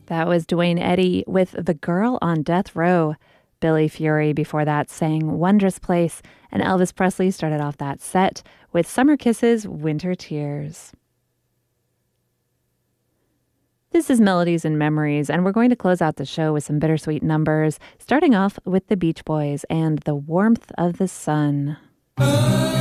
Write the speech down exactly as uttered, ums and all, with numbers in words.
That was Dwayne Eddy with The Girl on Death Row. Billy Fury before that sang Wondrous Place, and Elvis Presley started off that set with Summer Kisses, Winter Tears. This is Melodies and Memories, and we're going to close out the show with some bittersweet numbers, starting off with the Beach Boys and The Warmth of the Sun.